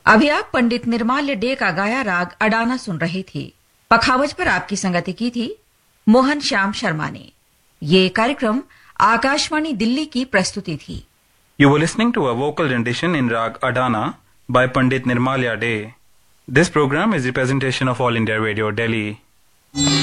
अभी आप पंडित निर्माल्य डे का गाया राग अडाना सुन रहे थे। पखावज पर आपकी संगति की थी मोहन श्याम शर्मा ने। ये कार्यक्रम आकाशवाणी दिल्ली की प्रस्तुति थी। You were listening to a vocal rendition in Rag Adana by Pandit Nirmalya Day. This program is a presentation of All India Radio, Delhi.